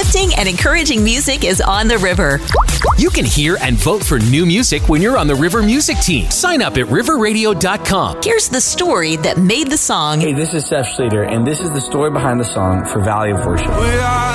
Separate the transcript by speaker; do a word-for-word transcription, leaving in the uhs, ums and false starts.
Speaker 1: uplifting and encouraging music is on the river.
Speaker 2: You can hear and vote for new music when you're on the River Music Team. Sign up at river radio dot com.
Speaker 1: Here's the story that made the song.
Speaker 3: Hey, this is Seth Schleter, and this is the story behind the song for Valley of Worship.